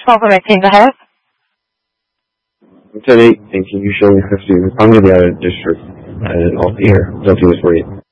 1218, go ahead. 10-8, thank you. You show me 50. I'm going to be out of district. I'll be here. Don't do this for you.